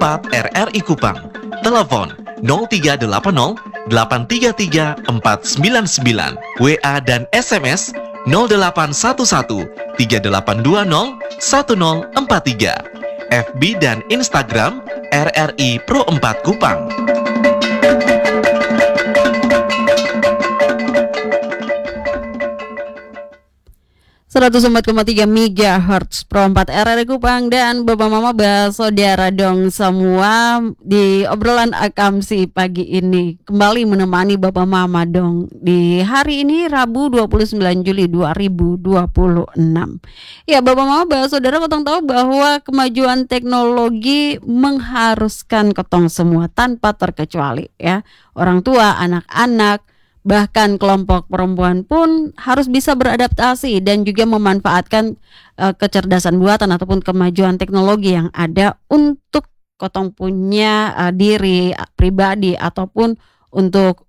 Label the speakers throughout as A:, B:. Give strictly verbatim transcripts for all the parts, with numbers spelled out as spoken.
A: empat R R I Kupang. Telepon nol tiga delapan nol delapan tiga tiga empat sembilan sembilan. W A dan S M S nol delapan satu satu tiga delapan dua nol satu nol empat tiga. F B dan Instagram R R I Pro empat Kupang.
B: seratus empat koma tiga megahertz Pro empat R R I Kupang. Dan Bapak Mama Saudara dong semua, di obrolan Akamsi pagi ini kembali menemani Bapak Mama dong di hari ini Rabu dua puluh sembilan Juli dua ribu dua puluh enam. Ya Bapak Mama Saudara, kotong tahu bahwa kemajuan teknologi mengharuskan kotong semua tanpa terkecuali ya, orang tua, anak-anak, bahkan kelompok perempuan pun harus bisa beradaptasi dan juga memanfaatkan uh, kecerdasan buatan ataupun kemajuan teknologi yang ada untuk kotong punya uh, diri uh, pribadi ataupun untuk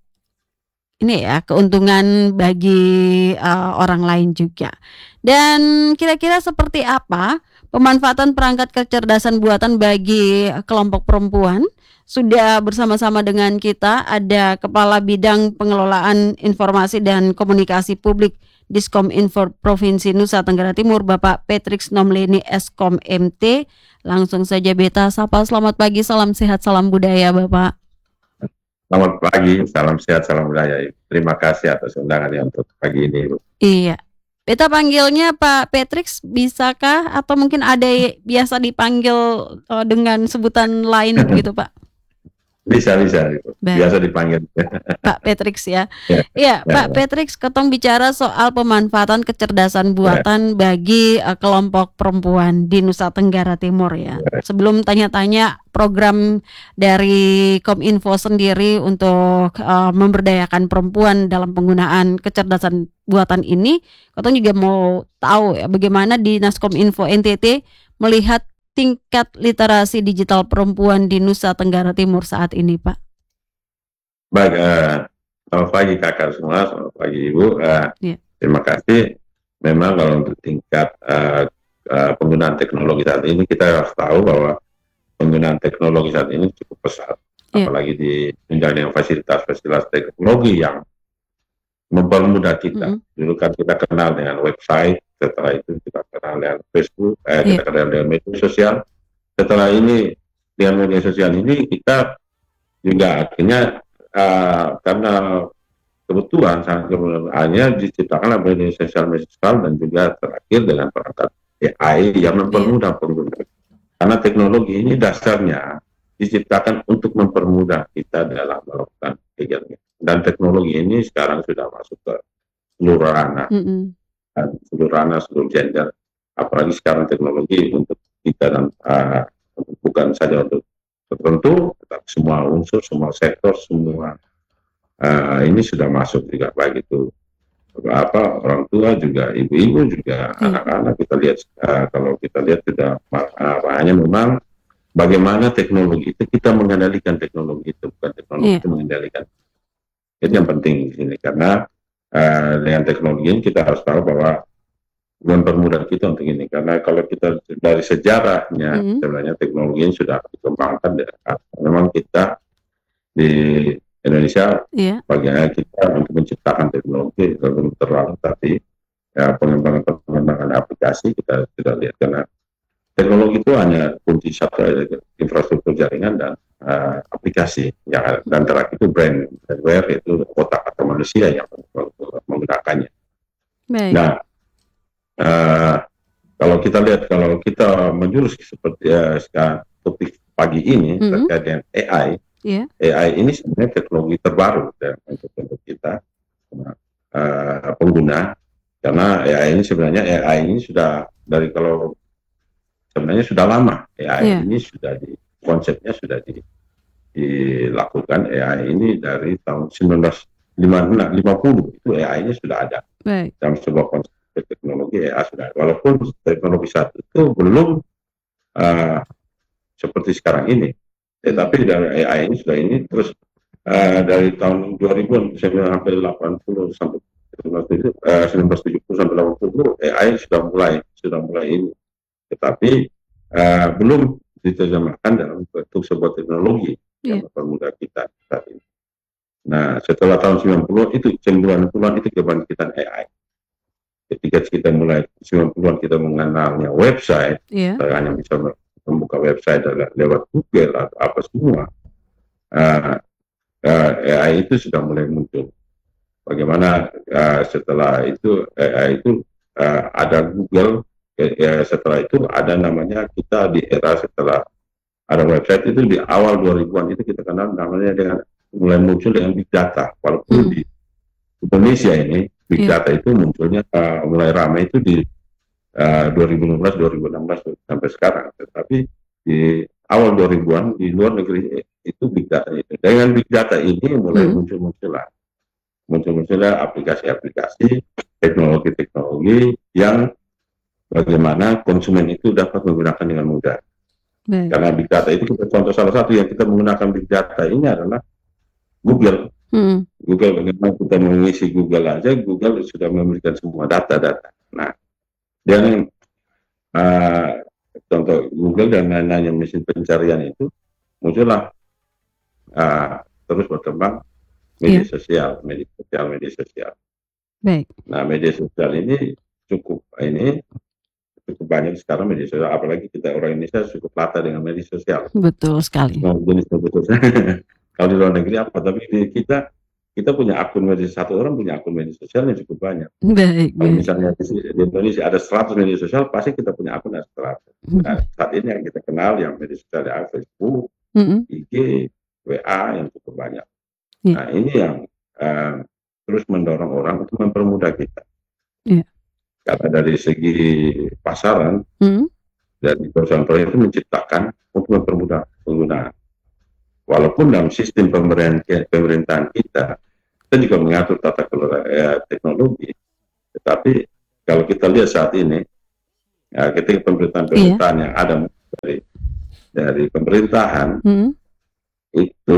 B: ini ya, keuntungan bagi uh, orang lain juga. Dan kira-kira seperti apa pemanfaatan perangkat kecerdasan buatan bagi kelompok perempuan? Sudah bersama-sama dengan kita ada Kepala Bidang Pengelolaan Informasi dan Komunikasi Publik Diskominfo Provinsi Nusa Tenggara Timur, Bapak Patrick Nomleni Eskom M T. Langsung saja beta sapa, selamat pagi, salam sehat, salam budaya Bapak.
C: Selamat pagi, salam sehat, salam budaya. Terima kasih atas undangannya untuk pagi ini, Ibu.
B: Iya, beta panggilnya Pak Patrick, bisakah atau mungkin ada biasa dipanggil uh, dengan sebutan lain begitu Pak?
C: Bisa, bisa. Biasa dipanggil
B: Pak Patrick ya. Ya, ya Pak ya. Patrick, ketong bicara soal pemanfaatan kecerdasan buatan ya. bagi uh, kelompok perempuan di Nusa Tenggara Timur ya. ya. Sebelum tanya-tanya program dari Kominfo sendiri untuk uh, memberdayakan perempuan dalam penggunaan kecerdasan buatan ini, ketong juga mau tahu ya bagaimana Dinas Kominfo N T T melihat tingkat literasi digital perempuan di Nusa Tenggara Timur saat ini, Pak.
C: Baik, uh, selamat pagi kakak semua, selamat pagi Ibu. Uh, yeah. Terima kasih. Memang kalau untuk tingkat uh, uh, penggunaan teknologi saat ini, kita harus tahu bahwa penggunaan teknologi saat ini cukup pesat, yeah. apalagi di dengan fasilitas-fasilitas teknologi yang mempermudah kita. Mm-hmm. Dulu kan kita kenal dengan website, setelah itu kita kenal dengan Facebook, eh, yeah. kita kenal dengan media sosial. Setelah ini dengan media sosial ini kita juga akhirnya uh, karena kebutuhan sangat kebutuhan hanya diciptakanlah media sosial media sosial dan juga terakhir dengan perangkat A I yang mempermudah yeah. pengguna. Karena teknologi ini dasarnya diciptakan untuk mempermudah kita dalam melakukan kegiatan. Dan teknologi ini sekarang sudah masuk ke seluruh ranah, mm-hmm. seluruh ranah, seluruh gender. Apalagi sekarang teknologi untuk kita dan uh, bukan saja untuk tertentu, tetapi semua unsur, semua sektor, semua uh, ini sudah masuk juga, baik itu apa orang tua juga, ibu-ibu juga, mm-hmm. anak-anak. Kita lihat uh, kalau kita lihat sudah uh, hanya memang bagaimana teknologi itu kita mengendalikan teknologi itu, bukan teknologi yeah. itu mengendalikan. Itu yang penting di sini, karena uh, dengan teknologi ini kita harus tahu bahwa mempermudah kita untuk ini, karena kalau kita dari sejarahnya mm-hmm. sebenarnya teknologi ini sudah dikembangkan. Memang kita di Indonesia yeah. bagaimana kita untuk menciptakan teknologi belum terlalu, tapi ya, pengembangan pengembangan aplikasi kita sudah lihat, karena teknologi itu hanya kunci satu, infrastruktur jaringan dan uh, aplikasi yang ada. Dan terakhir itu brand, brandware, itu otak atau manusia yang menggunakannya. Baik. Nah, uh, kalau kita lihat, kalau kita menjurus seperti uh, sekarang topik pagi ini mm-hmm. terkait dengan A I, yeah. A I ini sebenarnya teknologi terbaru dan untuk, untuk kita uh, pengguna, karena A I ini sebenarnya A I ini sudah dari kalau sebenarnya sudah lama A I yeah. ini sudah di konsepnya sudah di, dilakukan. A I ini dari tahun sembilan belas lima puluh itu A I ini sudah ada. Baik. Dalam sebuah konsep teknologi A I sudah ada. Walaupun teknologi saat itu belum uh, seperti sekarang ini, tetapi dari A I ini sudah ini terus uh, dari tahun dua ribuan sampai delapan puluh sampai sembilan belas tujuh puluh sampai delapan puluh A I sudah mulai sudah mulai ini. Tetapi uh, belum diterjemahkan dalam bentuk sebuah teknologi
B: Iya.
C: yang mempermudah kita saat ini. Nah, setelah tahun sembilan puluh itu sembilan puluhan itu kebangkitan A I. Ketika kita mulai sembilan puluhan kita mengenalnya website,
B: Iya.
C: kita hanya bisa membuka website lewat Google atau apa semua. Uh, uh, A I itu sudah mulai muncul. Bagaimana uh, setelah itu A I itu uh, ada Google, ya, setelah itu ada namanya kita di era setelah ada website itu di awal dua ribuan itu kita kenal namanya dengan mulai muncul dengan big data. Walaupun hmm. di Indonesia ini big yeah. data itu munculnya uh, mulai ramai itu di uh, dua ribu lima belas dua ribu enam belas sampai sekarang. Tetapi di awal dua ribuan di luar negeri itu big data itu. Dengan big data ini mulai hmm. muncul-munculan muncul-munculnya aplikasi-aplikasi teknologi-teknologi yang bagaimana konsumen itu dapat menggunakan dengan mudah. Baik. Karena big data itu kita contoh salah satu yang kita menggunakan big data ini adalah Google. Hmm. Google, bagaimana kita mengisi Google aja, Google sudah memberikan semua data-data. Nah, dan uh, contoh Google dan lain-lain mesin pencarian itu muncullah uh, terus berkembang media yeah. sosial, media sosial, media sosial. Baik. Nah, media sosial ini cukup ini cukup banyak sekarang media sosial, apalagi kita orang Indonesia cukup rata dengan media sosial.
B: Betul sekali.
C: Nah, jenis betul. Kalau di luar negeri apa, tapi di kita kita punya akun media, satu orang punya akun media sosialnya cukup banyak. Baik. Kalau baik. Misalnya di, di Indonesia ada seratus media sosial, pasti kita punya akun ada seratus. Nah, saat ini yang kita kenal yang media sosial ada Facebook, mm-hmm. I G, W A yang cukup banyak. Yeah. Nah, ini yang uh, terus mendorong orang untuk mempermudah kita. Yeah. Karena dari segi pasaran, mm. dari perusahaan-perusahaan itu menciptakan untuk mempermudah penggunaan. Walaupun dalam sistem pemerintahan, pemerintahan kita, kita juga mengatur tata kelola eh, teknologi. Tetapi kalau kita lihat saat ini, ya, ketika pemerintahan-pemerintahan yeah. yang ada dari dari pemerintahan, mm. itu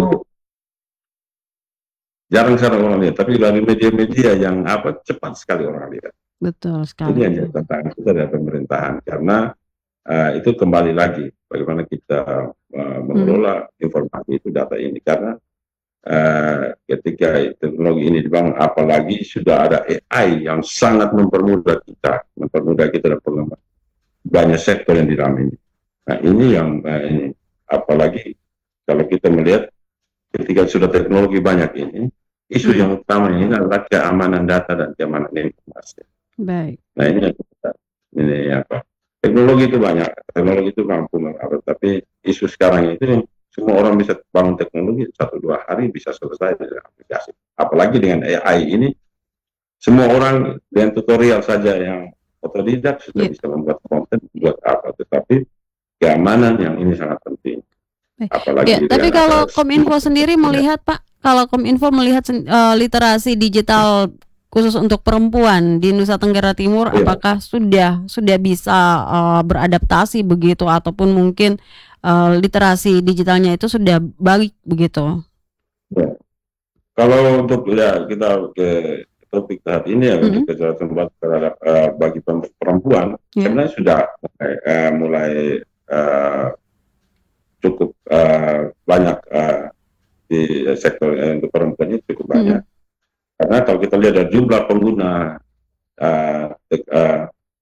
C: jarang-jarang orang lihat, tapi dari media-media yang apa cepat sekali orang lihat. Betul sekali. Ini yang tantangan kita dari pemerintahan, karena uh, itu kembali lagi bagaimana kita uh, mengelola hmm. informasi itu, data ini, karena uh, ketika teknologi ini dibangun, apalagi sudah ada A I yang sangat mempermudah kita, mempermudah kita dalam pengembangan banyak sektor yang di dalam ini. Nah, ini yang uh, ini, apalagi kalau kita melihat ketika sudah teknologi banyak ini, isu hmm. yang utama ini adalah keamanan data dan keamanan informasi. Baik. Nah, ini yang kita, ini apa? Teknologi itu banyak, teknologi itu mampu apa, tapi isu sekarang itu semua orang bisa bangun teknologi satu dua hari bisa selesai dengan aplikasi. Apalagi dengan A I ini, semua orang dengan tutorial saja yang otodidak sudah yeah. bisa membuat konten, buat apa? Tetapi keamanan yang ini sangat penting. Apalagi ya, tapi kalau Kominfo sendiri melihat ya. Pak, kalau Kominfo melihat uh, literasi digital khusus untuk perempuan di Nusa Tenggara Timur, ya. apakah sudah sudah bisa uh, beradaptasi begitu, ataupun mungkin uh, literasi digitalnya itu sudah baik begitu? Ya. Kalau untuk ya kita ke topik saat ini ya, mm-hmm. kejahatan terhadap uh, bagi perempuan, ya. sebenarnya sudah uh, mulai uh, cukup uh, banyak uh, di sektor uh, untuk perempuan ini cukup banyak. Hmm. Karena kalau kita lihat dari jumlah pengguna uh, uh,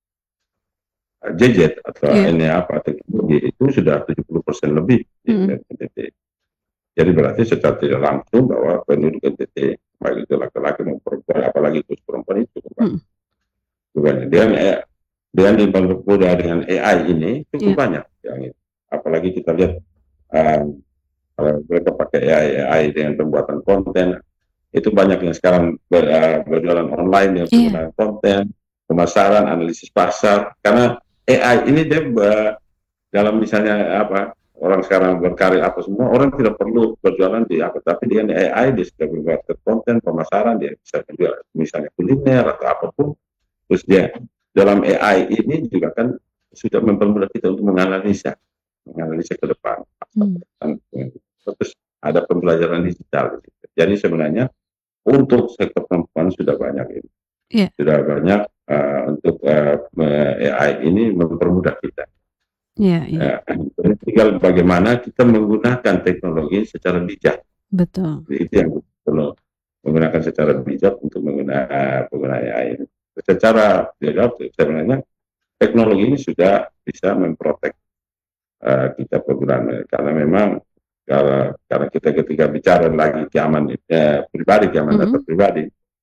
C: gadget atau yeah. ini apa teknologi itu sudah tujuh puluh persen lebih hmm. di N T T. Jadi berarti secara tidak langsung bahwa penduduk N T T baik itu laki-laki maupun perempuan, apalagi itu perempuan itu cukup banyak. Hmm. Dengan dengan dipermudah dengan A I ini cukup yeah. banyak yang itu. Apalagi kita lihat um, kalau mereka pakai A I, A I dengan pembuatan konten, itu banyak yang sekarang ber, uh, berjualan online yang penggunaan yeah. konten, pemasaran, analisis pasar. Karena A I ini dia uh, dalam misalnya apa orang sekarang berkarir apa semua, orang tidak perlu berjualan di apa, tapi dengan A I dia sudah membuat konten pemasaran, dia bisa menjual misalnya kuliner atau apapun. Terus dia dalam A I ini juga kan sudah mempermudah kita untuk menganalisa. menganalisa ke depan, hmm. terus ada pembelajaran digital. Jadi sebenarnya untuk sektor perempuan sudah banyak ini, yeah. sudah banyak uh, untuk uh, A I ini mempermudah kita.
B: Iya, iya.
C: Uh, tinggal bagaimana kita menggunakan teknologi secara bijak.
B: Betul.
C: Itu yang perlu menggunakan secara bijak untuk menggunakan penggunaan A I ini. Secara tidak sebenarnya teknologi ini sudah bisa memprotek uh, kita penggunaan, karena memang kalau karena kita ketika bicara lagi keamanan eh, pribadi, keamanan
B: Mm-hmm.
C: data pribadi,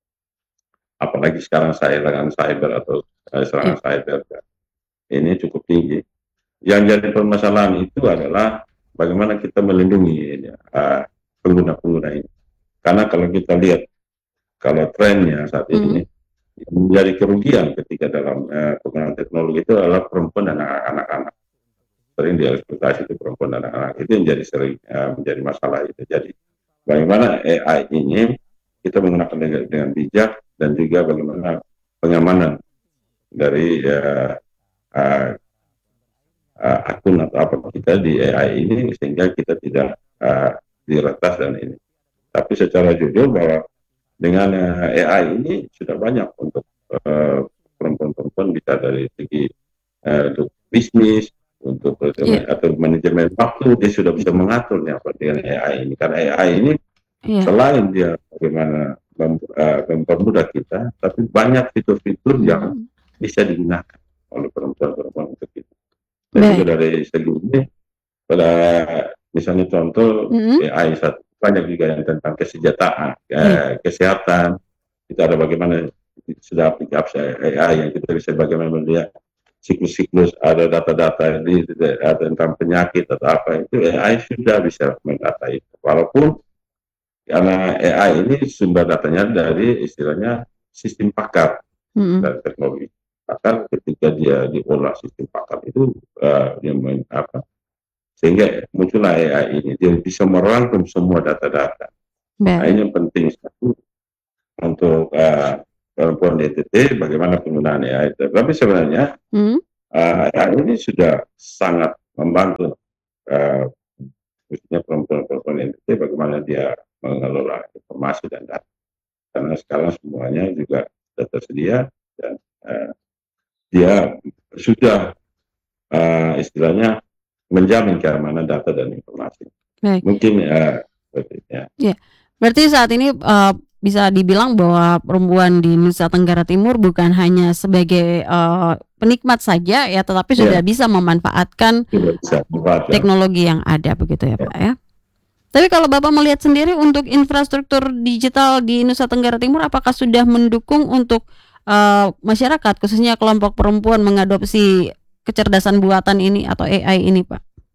C: apalagi sekarang serangan cyber atau uh, serangan yeah. cyber ini cukup tinggi. Yang jadi permasalahan itu adalah bagaimana kita melindungi uh, pengguna-pengguna ini. Karena kalau kita lihat, kalau trennya saat ini, mm-hmm. menjadi kerugian ketika dalam uh, penggunaan teknologi itu adalah perempuan dan anak-anak. Sering dieksploitasi itu perempuan dan anak-anak. Itu yang jadi sering uh, menjadi masalah itu. Jadi bagaimana A I ini kita menggunakan dengan, dengan bijak, dan juga bagaimana pengamanan dari uh, uh, uh, akun atau apa kita di A I ini, sehingga kita tidak uh, diretas dan ini. Tapi secara jujur bahwa dengan uh, A I ini sudah banyak untuk uh, perempuan-perempuan, bisa dari segi uh, untuk bisnis, untuk yeah. atau manajemen waktu, dia sudah bisa mengaturnya apa dengan A I ini. Karena A I ini yeah. selain dia bagaimana mem, uh, mempermudah kita, tapi banyak fitur-fitur mm. yang bisa digunakan oleh perempuan-perempuan untuk kita. Dan juga dari segi ini, pada misalnya contoh mm-hmm. A I satu, banyak juga yang tentang kesejahteraan, mm. kesehatan. Itu ada bagaimana sudah aplikasi A I yang kita bisa bagaimana melihat siklus-siklus, ada data-data di ada tentang penyakit atau apa, itu A I sudah bisa mendata itu. Walaupun karena A I ini sumber datanya dari istilahnya sistem pakar mm-hmm. dari teknologi. Pakar ketika dia diolah sistem pakar itu uh, dia main apa, sehingga muncullah A I ini, dia bisa merangkum semua data-data. Nah, ini yang penting satu untuk uh, perempuan D T T, bagaimana penggunaan A I itu. Tapi sebenarnya mm. uh, A I ini sudah sangat membantu uh, khususnya perempuan-perempuan D T T, bagaimana dia mengelola informasi dan data. Karena sekarang semuanya juga sudah tersedia, dan uh, dia sudah uh, istilahnya menjamin keamanan data dan informasi. Baik. Mungkin uh, ya.
B: Ya, berarti saat ini uh, bisa dibilang bahwa perempuan di Nusa Tenggara Timur bukan hanya sebagai uh, penikmat saja ya, tetapi sudah ya. bisa memanfaatkan
C: bisa, memanfaatkan
B: teknologi yang ada, begitu ya, ya Pak ya. Tapi kalau Bapak melihat sendiri untuk infrastruktur digital di Nusa Tenggara Timur, apakah sudah mendukung untuk Uh, masyarakat, khususnya kelompok perempuan, mengadopsi kecerdasan buatan ini atau A I ini, Pak?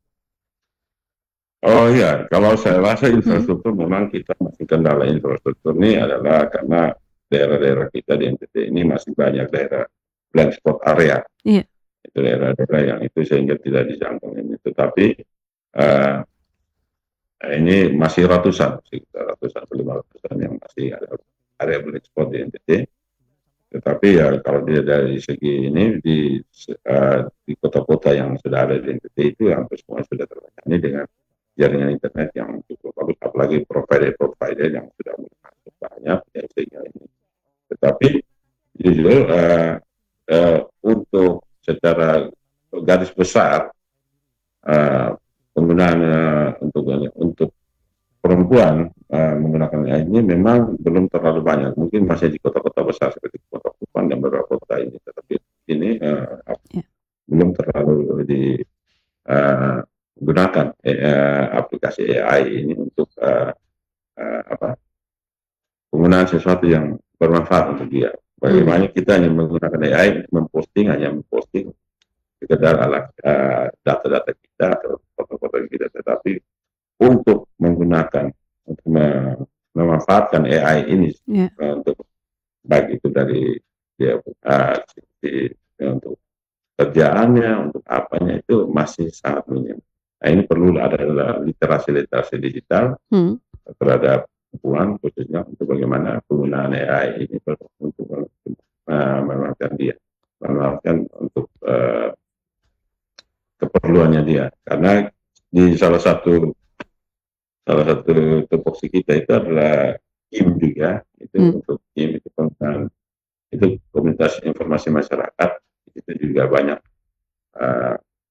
C: Oh iya, kalau saya rasa infrastruktur hmm. memang kita masih kendala infrastruktur ini adalah karena daerah-daerah kita di N T T ini masih banyak daerah blank spot area. Iya. Itu daerah-daerah yang itu sehingga tidak dijangkau ini. Tetapi uh, ini masih ratusan, sekitar ratusan, lima ratusan yang masih ada area blank spot di N T T. Tetapi ya kalau dia dari segi ini di uh, di kota-kota yang sudah ada di N T T itu hampir semua sudah terlayani dengan jaringan internet yang cukup bagus, apalagi provider-provider yang sudah masuk banyak ya, sehingga ini. Tetapi jujur uh, uh, untuk secara garis besar uh, penggunaan uh, untuk untuk perempuan uh, menggunakan A I ini memang belum terlalu banyak. Mungkin masih di kota-kota besar seperti Kota Kupang dan beberapa kota ini, tetapi ini uh, yeah. belum terlalu digunakan uh, uh, aplikasi A I ini untuk uh, uh, apa penggunaan sesuatu yang bermanfaat untuk dia. Bagaimana hmm. kita hanya menggunakan A I memposting hanya memposting sekedar alat uh, data-data kita atau foto-foto kita, tetapi untuk menggunakan untuk memanfaatkan A I ini yeah. uh, untuk baik itu dari dia uh, di, ya, untuk kerjaannya, untuk apanya itu masih sangat minim. Nah, ini perlu ada literasi-literasi digital hmm. terhadap perempuan, khususnya untuk bagaimana penggunaan A I ini untuk uh, memanfaatkan dia, memanfaatkan untuk uh, keperluannya dia. Karena di salah satu Salah satu tupoksi kita itu adalah K I M juga, itu hmm. untuk K I M itu tentang itu komunitas informasi masyarakat, itu juga banyak uh,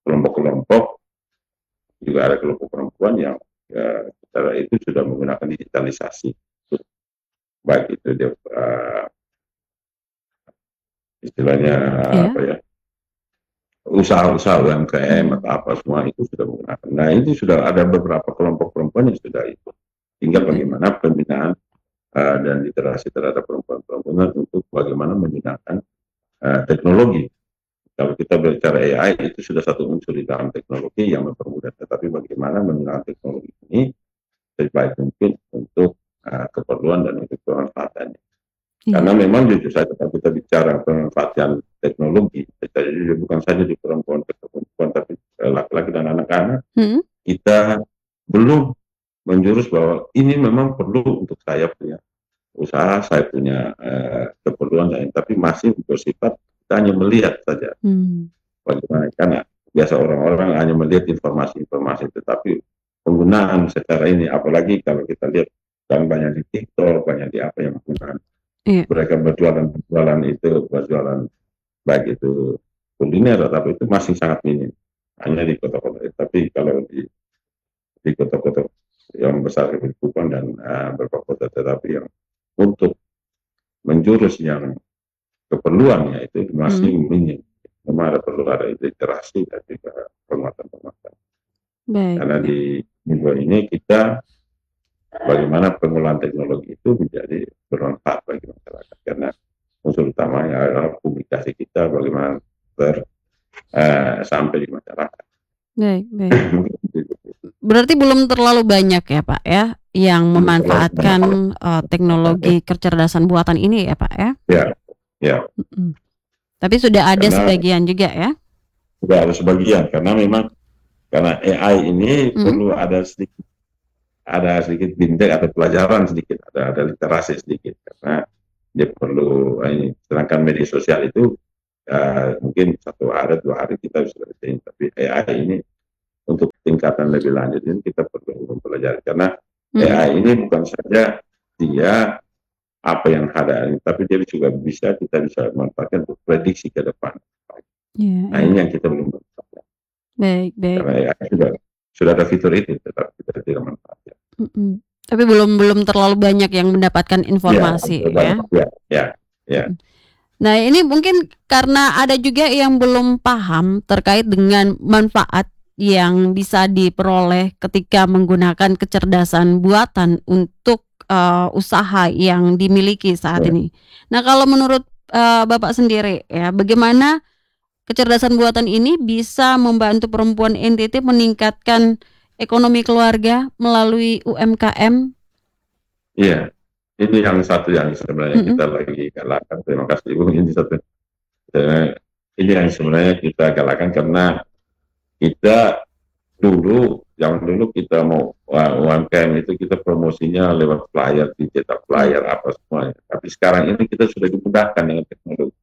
C: kelompok-kelompok, juga ada kelompok perempuan yang ya, secara itu sudah menggunakan digitalisasi, baik itu dia uh, istilahnya
B: Yeah.
C: apa ya, usaha-usaha U M K M
B: Hmm.
C: atau apa semua itu sudah menggunakan. Nah itu sudah ada beberapa kelompok perempuan yang sudah itu. Tinggal
B: Oke.
C: bagaimana pembinaan uh, dan literasi terhadap perempuan-perempuan untuk bagaimana menggunakan uh, teknologi. Kalau kita berbicara A I itu sudah satu unsur di dalam teknologi yang mempermudah. Tetapi bagaimana menggunakan teknologi ini sebaik mungkin untuk uh, keperluan dan untuk pemanfaatannya.
B: Iya.
C: Karena memang jujur saja kalau kita bicara pemanfaatan teknologi, kita jujur bukan saja di perempuan-perempuan tapi eh, laki-laki dan anak-anak,
B: Hmm.
C: kita belum menjurus bahwa ini memang perlu untuk saya punya usaha, saya punya eh, keperluan lain, tapi masih bersifat kita hanya melihat saja.
B: Hmm.
C: Bagaimana? Karena biasa orang-orang hanya melihat informasi-informasi, tetapi penggunaan secara ini, apalagi kalau kita lihat kan banyak di TikTok, banyak di apa yang menggunakan.
B: Iya.
C: Mereka berjualan berjualan itu berjualan baik itu kuliner atau itu masih sangat minim hanya di kota-kota. Tapi kalau di di kota-kota yang besar seperti Kupang dan uh, beberapa kota, tetapi yang untuk menjurus yang keperluannya itu masih
B: Hmm.
C: minim. Memang ada perlu ada literasi dan juga penguatan-penguatan.
B: Baik.
C: Karena
B: baik.
C: di minggu ini kita bagaimana penggunaan teknologi itu menjadi bermanfaat bagi masyarakat, karena unsur utamanya adalah publikasi kita bagaimana ter uh, sampai di masyarakat.
B: Baik, baik. Berarti belum terlalu banyak ya Pak ya yang memanfaatkan uh, teknologi kecerdasan buatan ini ya Pak ya?
C: Ya, ya.
B: Mm-mm. Tapi sudah ada
C: Karena
B: sebagian juga ya?
C: sudah ada sebagian, karena memang karena A I ini
B: Mm.
C: perlu ada sedikit ada sedikit bimbing atau pelajaran sedikit, ada ada literasi sedikit, karena dia perlu ini. Sedangkan media sosial itu uh, mungkin satu hari dua hari kita bisa ngertiin, tapi A I ini untuk tingkatan lebih lanjut ini kita perlu mempelajari, karena
B: Mm.
C: A I ini bukan saja dia apa yang ada, tapi dia juga bisa kita bisa manfaatkan untuk prediksi ke depan.
B: Yeah,
C: Nah
B: yeah.
C: ini yang kita belum manfaatkan.
B: Baik, baik.
C: Karena A I sudah sudah ada fitur itu, tetapi kita tidak manfaatkan.
B: Mm-mm. Tapi belum belum terlalu banyak yang mendapatkan informasi ya.
C: Ya, ya, ya.
B: Nah ini mungkin karena ada juga yang belum paham terkait dengan manfaat yang bisa diperoleh ketika menggunakan kecerdasan buatan untuk uh, usaha yang dimiliki saat
C: Ya.
B: ini. Nah kalau menurut uh, Bapak sendiri ya, bagaimana kecerdasan buatan ini bisa membantu perempuan N T T meningkatkan ekonomi keluarga melalui U M K M?
C: Iya, ini yang satu yang sebenarnya
B: Mm-mm.
C: kita lagi galakkan. Terima kasih Ibu. Ini satu. Dan ini yang sebenarnya kita galakkan karena kita dulu, yang dulu kita mau uh, U M K M itu kita promosinya lewat flyer, dicetak flyer apa semuanya. Tapi sekarang ini kita sudah dimudahkan dengan teknologi.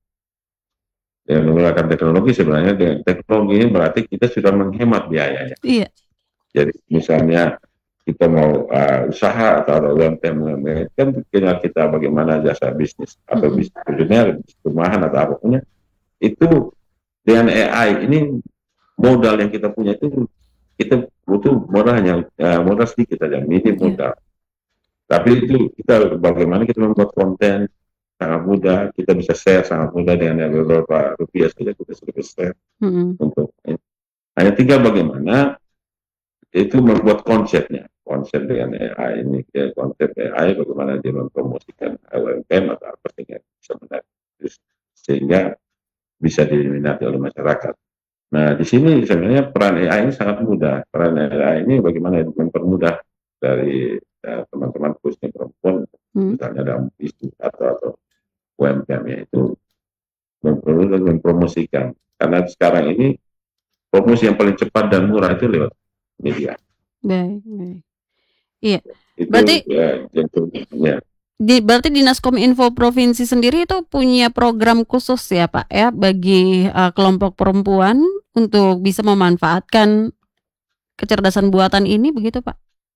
C: Dengan menggunakan teknologi sebenarnya dengan teknologi ini berarti kita sudah menghemat biayanya.
B: Iya.
C: Jadi misalnya kita mau uh, usaha atau ada U M K M, kan tinggal kita bagaimana jasa bisnis atau
B: Mm-mm.
C: bisnis kuliner, bisnis rumahan atau apapun itu dengan A I ini modal yang kita punya itu kita butuh modal hanya uh, modal sedikit saja, minim modal. Tapi itu kita bagaimana kita membuat konten sangat mudah, kita bisa share sangat mudah dengan beberapa rupiah saja kita sudah bisa share.
B: Mm-mm.
C: Untuk ini. Hanya tinggal bagaimana itu membuat konsepnya, konsep dengan A I ini, ya, konsep A I bagaimana dia mempromosikan U M K M atau apa sehingga bisa menarik, sehingga bisa diminati oleh masyarakat. Nah di sini sebenarnya peran A I ini sangat mudah. Peran A I ini bagaimana mempermudah dari ya, teman-teman khususnya perempuan,
B: Mm.
C: misalnya dalam bisnis atau atau U M K M itu mempermudah dan mempromosikan. Karena sekarang ini promosi yang paling cepat dan murah itu lewat media.
B: Baik, baik. Iya.
C: Itu
B: Berarti
C: ya, ya.
B: di berarti Dinas Kominfo Provinsi sendiri itu punya program khusus ya Pak ya bagi uh, kelompok perempuan untuk bisa memanfaatkan kecerdasan buatan ini begitu Pak?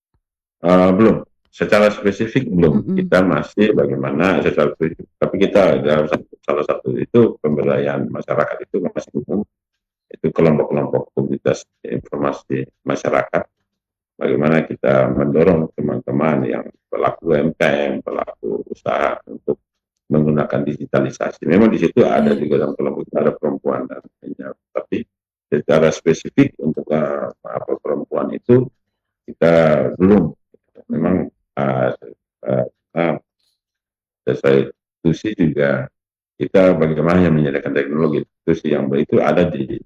C: Uh, belum. Secara spesifik belum.
B: Mm-mm.
C: Kita masih bagaimana secara spesifik. Tapi kita dalam satu, salah satu itu pemberdayaan masyarakat itu masih umum. itu kelompok-kelompok komunitas informasi masyarakat, bagaimana kita mendorong teman-teman yang pelaku U M K M, pelaku usaha untuk menggunakan digitalisasi. Memang di situ ada
B: Hmm.
C: juga dalam kelompok itu ada perempuan dan lainnya, tapi secara spesifik untuk uh, apa perempuan itu kita belum. Memang uh, uh, uh, sesuai institusi juga kita bagaimana yang menyediakan teknologi institusi yang itu ada di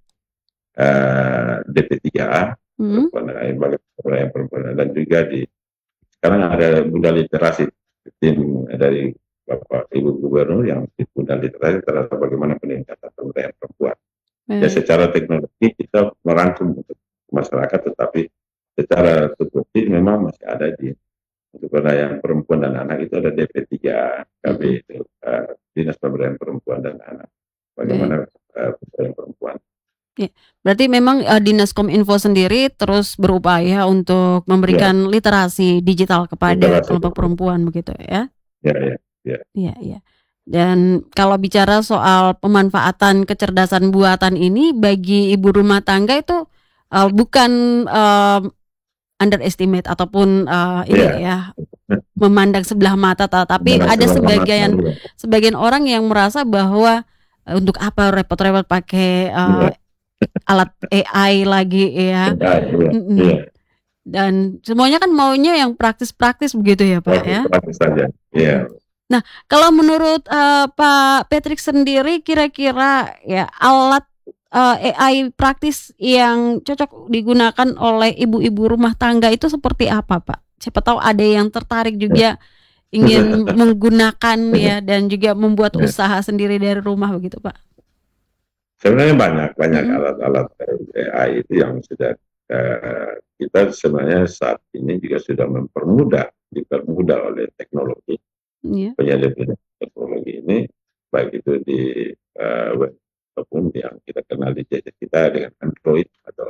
C: uh, D P tiga A,
B: Hmm.
C: perempuan yang perempuan, dan juga di sekarang ada Bunda Literasi, tim dari Bapak Ibu Gubernur yang di Bunda Literasi terhadap bagaimana peningkatan pemberdayaan perempuan. Ya
B: Baik.
C: secara teknologi kita merangkum untuk masyarakat, tetapi secara tupoksi memang masih ada di untuk pemberdayaan perempuan dan anak itu ada D P tiga K B
B: Mm-mm.
C: itu uh, Dinas Pemberdayaan Perempuan dan Anak. Bagaimana uh, pemberdayaan perempuan.
B: Ya, berarti memang uh, Dinas Kominfo sendiri terus berupaya untuk memberikan literasi digital kepada
C: Literasi
B: kelompok
C: betul.
B: perempuan begitu ya?
C: Ya, ya, ya.
B: Iya, iya. Dan kalau bicara soal pemanfaatan kecerdasan buatan ini bagi ibu rumah tangga itu uh, bukan uh, underestimate ataupun uh, ini
C: Iya.
B: ya memandang sebelah mata, tapi
C: Memang
B: ada
C: sebelah
B: sebagian
C: mata,
B: sebagian orang yang merasa bahwa uh, untuk apa repot-repot pakai uh,
C: Iya.
B: alat A I lagi ya.
C: Ya, iya,
B: Mm-mm.
C: iya.
B: Dan semuanya kan maunya yang praktis-praktis begitu ya Pak ya.
C: Praktis saja. Iya.
B: Nah, kalau menurut uh, Pak Patrick sendiri kira-kira ya alat uh, A I praktis yang cocok digunakan oleh ibu-ibu rumah tangga itu seperti apa, Pak? Siapa tahu ada yang tertarik juga ingin menggunakan ya dan juga membuat
C: Ya.
B: usaha sendiri dari rumah begitu, Pak.
C: Sebenarnya banyak banyak
B: Mm-mm.
C: alat-alat A I itu yang sudah uh, kita sebenarnya saat ini juga sudah mempermudah dipermudah oleh teknologi.
B: Iya.
C: Penyediaan teknologi ini baik itu di uh, web ataupun yang kita kenal di gadget kita dengan Android atau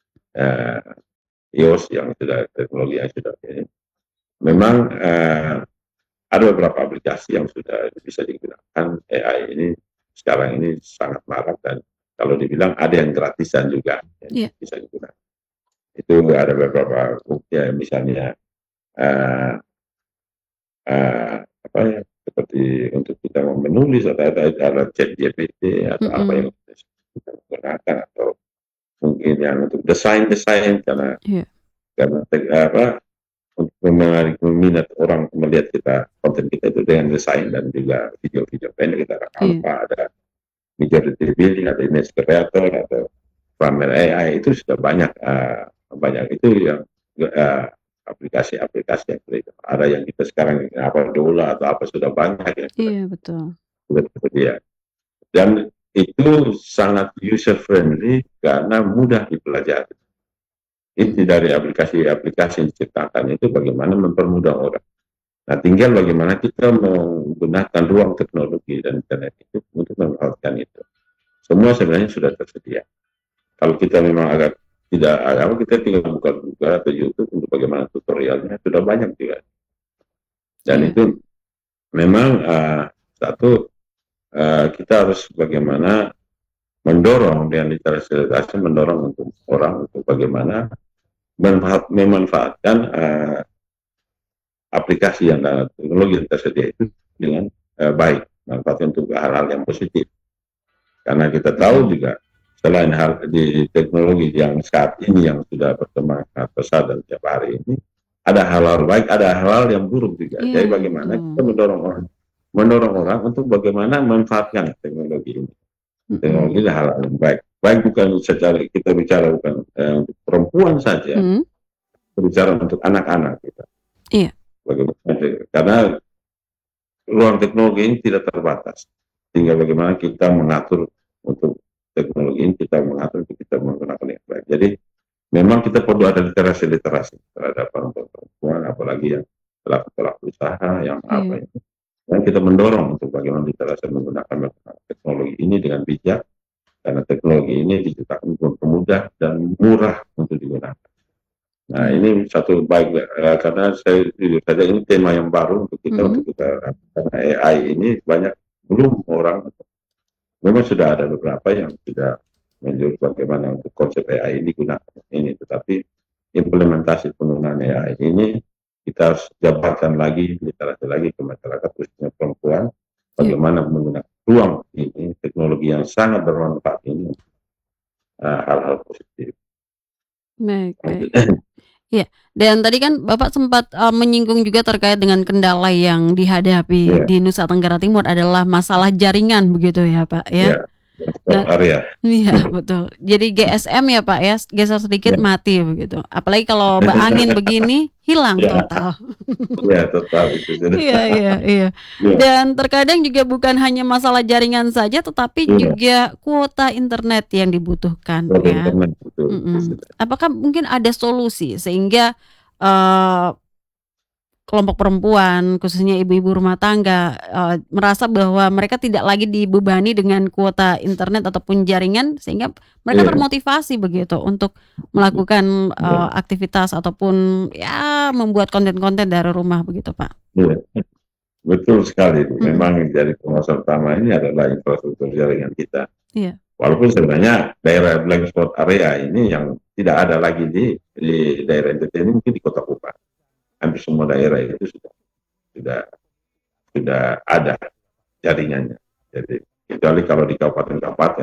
C: uh, iOS yang sudah teknologi yang sudah ini. Memang uh, ada beberapa aplikasi yang sudah bisa digunakan. A I ini sekarang ini sangat marak dan kalau dibilang ada yang gratisan juga yang
B: Yeah.
C: bisa digunakan. Itu ada beberapa ya, misalnya uh, uh, apa ya seperti untuk kita menulis atau ada, ada chat G P T atau
B: Mm-mm.
C: apa yang kita gunakan atau mungkin yang untuk desain-desain karena
B: Yeah.
C: karena apa untuk menarik minat orang melihat kita konten kita itu dengan desain dan juga video-video pendek kita
B: Iya.
C: apa ada majority building ada image creator atau Framer A I itu sudah banyak uh, banyak itu yang uh, aplikasi-aplikasi yang ada yang kita sekarang apa dola atau apa sudah banyak ya.
B: Iya, betul.
C: Sudah tersedia. Dan itu sangat user friendly karena mudah dipelajari. Inti dari aplikasi-aplikasi yang diciptakan itu bagaimana mempermudah orang. Nah, tinggal bagaimana kita menggunakan ruang teknologi dan internet itu untuk memanfaatkan itu. Semua sebenarnya sudah tersedia. Kalau kita memang agak tidak ada, kita tinggal buka Google atau YouTube untuk bagaimana tutorialnya sudah banyak juga. Dan
B: Iya.
C: itu memang uh, satu uh, kita harus bagaimana mendorong dengan literasi-literasi mendorong untuk orang untuk bagaimana memanfaat, memanfaatkan uh, aplikasi yang dan teknologi yang tersedia itu dengan uh, baik, manfaatkan untuk hal-hal yang positif. Karena kita tahu juga selain hal di teknologi yang saat ini yang sudah berkembang sangat pesat dan setiap hari ini ada hal-hal baik, ada hal-hal yang buruk juga.
B: Iya,
C: Jadi bagaimana
B: betul.
C: kita mendorong orang, mendorong orang untuk bagaimana memanfaatkan teknologi ini.
B: Mm-mm.
C: Teknologi adalah hal yang baik. Baik bukan secara kita bicara bukan eh, untuk perempuan saja,
B: Mm.
C: kita bicara untuk anak-anak kita.
B: Iya.
C: Bagaimana? Karena ruang teknologi ini tidak terbatas. Tinggal bagaimana kita mengatur untuk teknologi ini, kita mengatur untuk kita menggunakan yang baik. Jadi memang kita perlu ada literasi-literasi terhadap perempuan, apalagi yang pelaku-pelaku usaha, yang
B: Iya.
C: apa ini. Dan kita mendorong untuk bagaimana literasi menggunakan teknologi ini dengan bijak, karena teknologi ini diciptakan untuk mudah dan murah untuk digunakan. Nah,
B: Hmm.
C: ini satu baik uh, karena saya jujur saja ini tema yang baru untuk kita
B: Hmm.
C: untuk kita karena A I ini banyak belum orang memang sudah ada beberapa yang sudah menjurus bagaimana untuk konsep A I digunakan ini, tetapi implementasi penggunaan A I ini kita harus jabarkan lagi, literasi lagi ke masyarakat khususnya perempuan, bagaimana menggunakan ruang ini, teknologi yang sangat bermanfaat ini, uh, hal-hal positif.
B: Baik, baik. Ya, dan tadi kan Bapak sempat uh, menyinggung juga terkait dengan kendala yang dihadapi
C: yeah.
B: di Nusa Tenggara Timur adalah masalah jaringan begitu ya Pak ya.
C: Yeah. Nah, area.
B: Iya betul. Jadi G S M ya Pak ya, geser sedikit
C: yeah.
B: mati begitu. Apalagi kalau angin begini hilang
C: yeah.
B: total.
C: Iya total itu.
B: Iya iya iya. Dan terkadang juga bukan hanya masalah jaringan saja, tetapi yeah. juga kuota internet yang dibutuhkan.
C: Kuota
B: ya.
C: internet betul.
B: Apakah mungkin ada solusi sehingga uh, kelompok perempuan, khususnya ibu-ibu rumah tangga, uh, merasa bahwa mereka tidak lagi dibebani dengan kuota internet ataupun jaringan, sehingga mereka yeah. termotivasi begitu untuk melakukan uh, yeah. aktivitas ataupun ya membuat konten-konten dari rumah begitu Pak.
C: Yeah. Betul sekali. Mm-hmm. Memang jadi penguasa utama ini adalah infrastruktur jaringan kita.
B: Yeah.
C: Walaupun sebenarnya daerah blank spot area ini yang tidak ada lagi di, di daerah entertainment mungkin di Kota Kupang. Hampir semua daerah itu sudah sudah sudah ada jaringannya. Jadi kecuali kalau di kabupaten-kabupaten,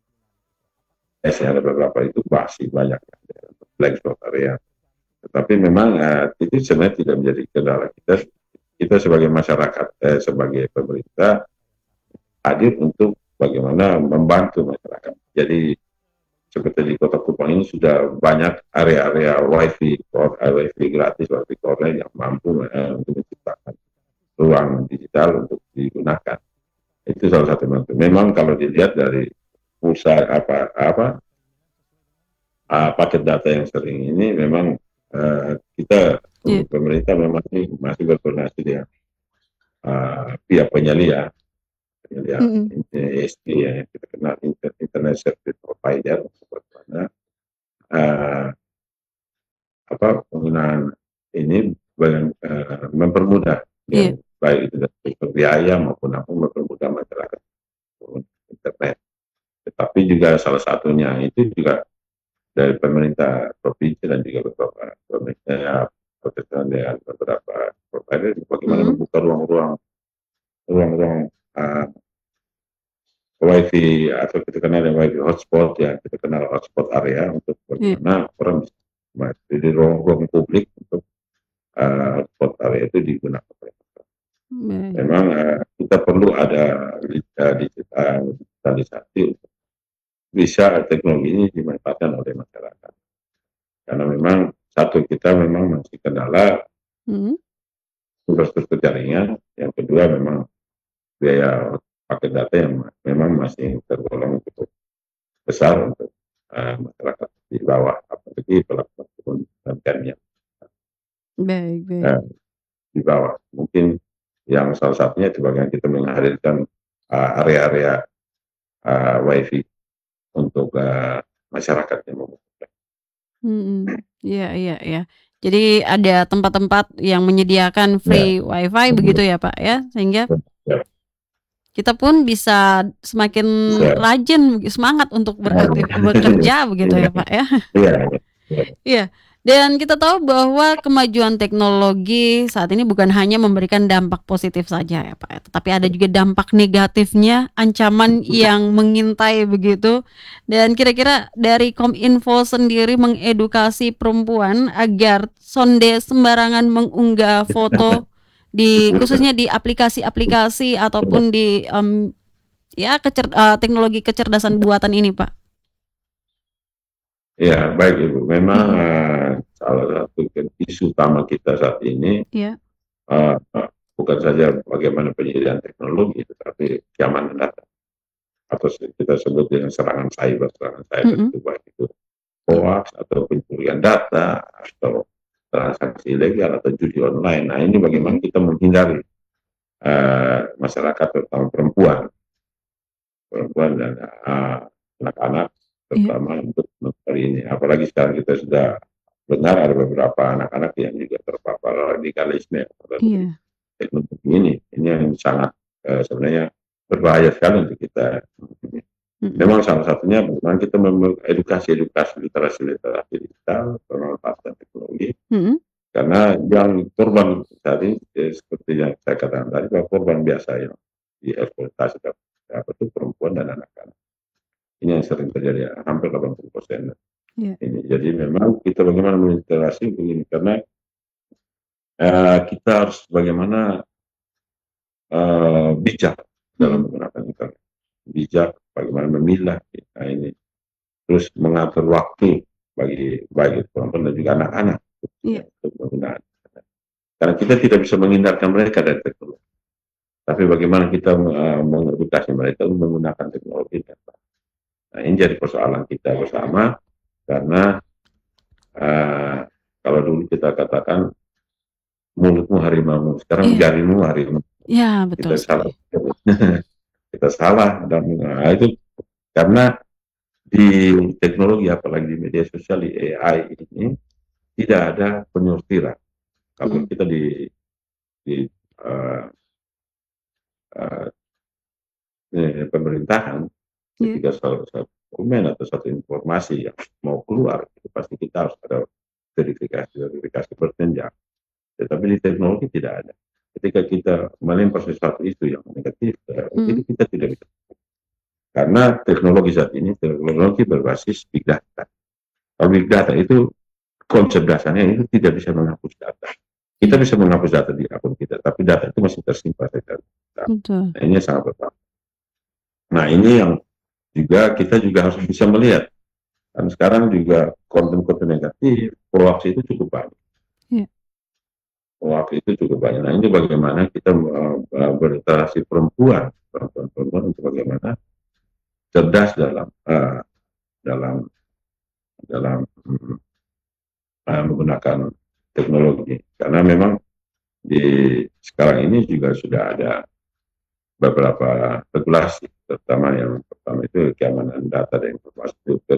C: ada beberapa itu masih banyak blank spot area. Tetapi memang uh, itu sebenarnya tidak menjadi kendala kita. Kita sebagai masyarakat, eh, sebagai pemerintah hadir untuk bagaimana membantu masyarakat. Jadi seperti di Kota Kupang ini sudah banyak area-area wifi, wifi gratis, wifi corner yang mampu eh, untuk menciptakan ruang digital untuk digunakan. Itu salah satu bentuk. Memang kalau dilihat dari pusat apa apa uh, paket data yang sering ini, memang uh, kita yeah. pemerintah memang masih, masih berkoordinasi dengan uh, pihak penyelia. Ya, mm-hmm. I S P yang kita kenal Internet Service Provider, bagaimana uh, apa penggunaan ini bagian, uh, mempermudah yeah. ya, baik itu dari biaya maupun apa mempermudah masyarakat internet. Tetapi juga salah satunya itu juga dari pemerintah provinsi dan juga beberapa pemerintah profesional dengan beberapa provider bagaimana mm-hmm. membuka ruang-ruang ruang-ruang Uh, wifi atau kita kenal dengan wifi hotspot ya, kita kenal hotspot area untuk bagaimana yeah. orang bisa di ruang-ruang publik untuk uh, hotspot area itu digunakan. Yeah. Memang uh, kita perlu ada digital, digitalisasi untuk bisa teknologi ini dimanfaatkan oleh masyarakat. Karena memang satu kita memang masih kendala mm-hmm. infrastruktur jaringan, yang kedua memang biaya paket data yang memang masih tergolong cukup besar untuk uh, masyarakat di bawah, apalagi pelaku umkm yang
B: baik, baik.
C: Uh, di bawah. Mungkin yang salah satunya itu bagian kita menghadirkan uh, area-area uh, wifi untuk uh, masyarakat yang membutuhkan.
B: Hmm, iya, iya, iya. Jadi ada tempat-tempat yang menyediakan free ya. wifi begitu ya Pak ya, sehingga ya. kita pun bisa semakin ya. rajin, semangat untuk beraktif, bekerja begitu ya Pak ya.
C: Iya.
B: Iya. Dan kita tahu bahwa kemajuan teknologi saat ini bukan hanya memberikan dampak positif saja ya Pak ya, tetapi ada juga dampak negatifnya, ancaman yang mengintai begitu. Dan kira-kira dari Kominfo sendiri mengedukasi perempuan agar sonde sembarangan mengunggah foto di khususnya di aplikasi-aplikasi ataupun di um, ya kecer, uh, teknologi kecerdasan buatan ini Pak.
C: Ya baik Ibu, memang hmm. uh, salah satu isu utama kita saat ini
B: yeah.
C: uh, uh, bukan saja bagaimana penyediaan teknologi, tetapi keamanan data atau kita sebut dengan serangan cyber, serangan cyber mm-hmm. itu baik itu hoax atau pencurian data atau transaksi ilegal atau judi online. Nah ini bagaimana kita menghindari uh, masyarakat terutama perempuan, perempuan dan uh, anak-anak terutama yeah. untuk kali ini. Apalagi sekarang kita sudah dengar ada beberapa anak-anak yang juga terpapar radikalisme
B: yeah.
C: teknologi ini. Ini yang sangat uh, sebenarnya berbahaya sekali untuk kita.
B: Mm-mm.
C: Memang salah satunya bagaimana kita edukasi-edukasi literasi-literasi digital, pemanfaatan teknologi,
B: Mm-mm.
C: karena yang korban tadi eh, seperti yang saya katakan tadi, bahwa korban biasa yang dieksploitasi apa itu perempuan dan anak-anak. Ini yang sering terjadi, hampir delapan puluh persen.
B: Yeah.
C: Ini jadi memang kita bagaimana meliterasi begini, karena eh, kita harus bagaimana eh, bijak dalam
B: Mm-mm.
C: menggunakan internet, bijak bagaimana memilah kita ini, terus mengatur waktu bagi baik perempuan dan juga anak-anak
B: Yeah.
C: untuk menggunakan. Karena kita tidak bisa menghindarkan mereka dari teknologi, tapi bagaimana kita uh, mengedukasi mereka untuk menggunakan teknologi. Nah, ini jadi persoalan kita bersama, karena uh, kalau dulu kita katakan mulutmu harimau, sekarang
B: Iya.
C: jarimu harimau.
B: Ya, betul
C: Kita salah,
B: sekali.
C: kita salah, dan nah, itu karena di teknologi, apalagi di media sosial, di A I ini tidak ada penyortiran. Kalau
B: Mm.
C: kita di di uh, uh, eh, pemerintahan,
B: Yeah.
C: ketika satu, satu dokumen atau satu informasi yang mau keluar, itu pasti kita harus ada verifikasi verifikasi berjenjang. Tetapi di teknologi tidak ada. Ketika kita melempar sesuatu isu yang negatif, eh,
B: Mm.
C: itu kita tidak bisa. Karena teknologi saat ini teknologi berbasis big data. Kalau big data itu konsep dasarnya itu tidak bisa menghapus data. Kita bisa menghapus data di akun kita, tapi data itu masih tersimpan di data.
B: Betul.
C: Nah, ini sangat berbahaya. Nah, ini yang juga kita juga harus bisa melihat. Dan sekarang juga konten-konten negatif, hoax itu cukup banyak.
B: Yeah.
C: Hoax itu cukup banyak. Nah, ini bagaimana kita uh, berliterasi perempuan, perempuan-perempuan untuk bagaimana cerdas dalam uh, dalam dalam uh, menggunakan teknologi. Karena memang di sekarang ini juga sudah ada beberapa regulasi, terutama yang pertama itu keamanan data dan informasi.